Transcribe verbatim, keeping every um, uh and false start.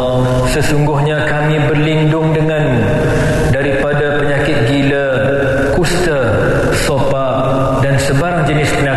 Sesungguhnya kami berlindung denganmu daripada penyakit gila, kusta, sopa dan sebarang jenis penyakit